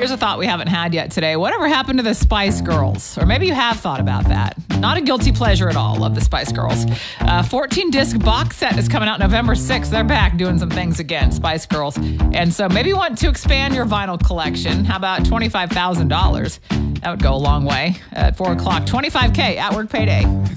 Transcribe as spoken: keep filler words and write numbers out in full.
here's a thought we haven't had yet today. Whatever happened to the Spice Girls? Or maybe you have thought about that. Not a guilty pleasure at all. Love the Spice Girls. Uh, fourteen disc box set is coming out November sixth. They're back doing some things again, Spice Girls. And so maybe you want to expand your vinyl collection. How about twenty-five thousand dollars? That would go a long way. At four o'clock, twenty-five K at work payday.